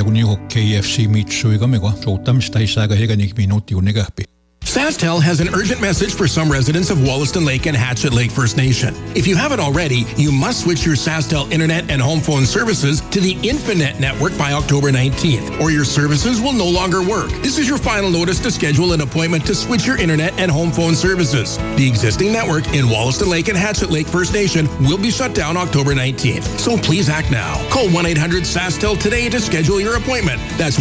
Jaguniko KFC Mitsuigamego, Sotamsta Isaga Heganik Minuti Unegapi. SaskTel has an urgent message for some residents of Wollaston Lake and Hatchet Lake First Nation. If you haven't already, you must switch your SaskTel internet and home phone services to the Infinet network by October 19th, or your services will no longer work. This is your final notice to schedule an appointment to switch your internet and home phone services. The existing network in Wollaston Lake and Hatchet Lake First Nation will be shut down October 19th. So please act now. Call 1-800-SaskTel today to schedule your appointment. That's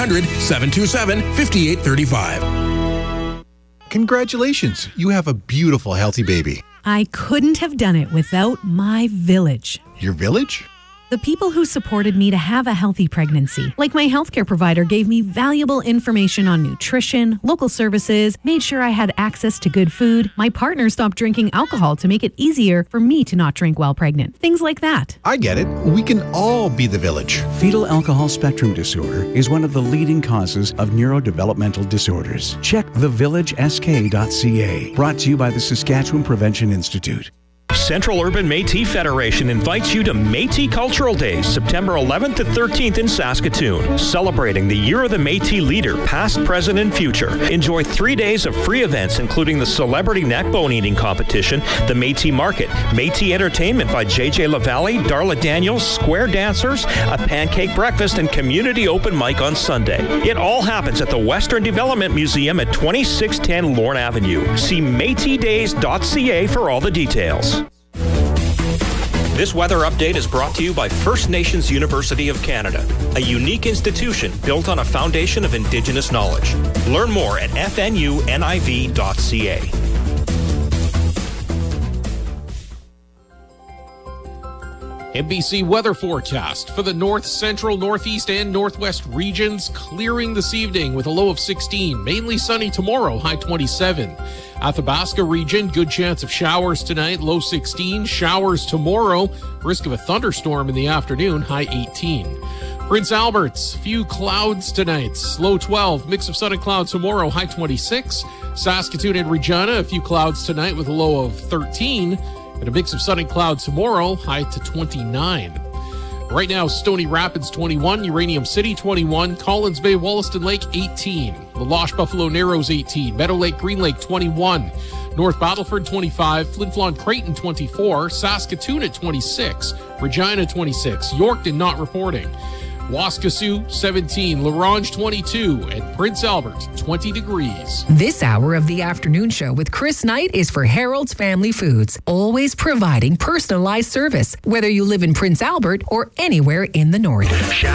1-800-727-5835. Congratulations, you have a beautiful, healthy baby. I couldn't have done it without my village. Your village? The people who supported me to have a healthy pregnancy. Like my healthcare provider gave me valuable information on nutrition, local services, made sure I had access to good food. My partner stopped drinking alcohol to make it easier for me to not drink while pregnant. Things like that. I get it. We can all be the village. Fetal alcohol spectrum disorder is one of the leading causes of neurodevelopmental disorders. Check thevillagesk.ca. Brought to you by the Saskatchewan Prevention Institute. Central Urban Métis Federation invites you to Métis Cultural Days, September 11th to 13th in Saskatoon, celebrating the Year of the Métis leader, past, present, and future. Enjoy 3 days of free events, including the Celebrity Neck Bone Eating Competition, the Métis Market, Métis Entertainment by JJ LaValle, Darla Daniels, Square Dancers, a pancake breakfast, and community open mic on Sunday. It all happens at the Western Development Museum at 2610 Lorne Avenue. See métisdays.ca for all the details. This weather update is brought to you by First Nations University of Canada, a unique institution built on a foundation of Indigenous knowledge. Learn more at fnuniv.ca. NBC weather forecast for the north, central, northeast, and northwest regions. Clearing this evening with a low of 16. Mainly sunny tomorrow, high 27. Athabasca region, good chance of showers tonight, low 16. Showers tomorrow, risk of a thunderstorm in the afternoon, high 18. Prince Albert's, few clouds tonight, low 12. Mix of sun and clouds tomorrow, high 26. Saskatoon and Regina, a few clouds tonight with a low of 13. And a mix of sun and clouds tomorrow, high to 29. Right now, Stony Rapids 21, Uranium City 21, Collins Bay, Wollaston Lake 18, La Loche Buffalo Narrows 18, Meadow Lake Green Lake 21, North Battleford 25, Flin Flon Creighton 24, Saskatoon at 26, Regina 26, Yorkton not reporting. Waskesiu 17, La Ronge 22, and Prince Albert 20 degrees. This hour of the afternoon show with Chris Knight is for Harold's Family Foods, always providing personalized service, whether you live in Prince Albert or anywhere in the north.